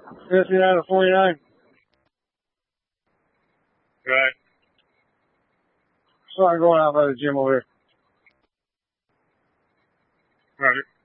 59 to 49. Right. So I'm going out by the gym over here. Right.